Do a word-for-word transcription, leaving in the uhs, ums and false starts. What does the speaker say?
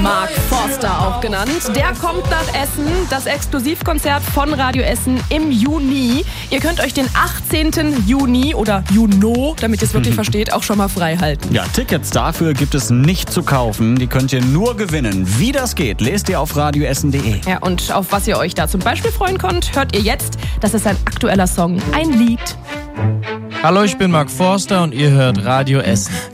Mark Forster auch genannt. Der kommt nach Essen, das Exklusivkonzert von Radio Essen im Juni. Ihr könnt euch den achtzehnten Juni oder Juno, damit ihr es wirklich versteht, auch schon mal frei halten. Ja, Tickets dafür gibt es nicht zu kaufen. Die könnt ihr nur gewinnen. Wie das geht, lest ihr auf radio essen punkt de. Ja, und auf was ihr euch da zum Beispiel freuen könnt, hört ihr jetzt. Das ist ein aktueller Song, ein Lied. Hallo, ich bin Mark Forster und ihr hört Radio Essen.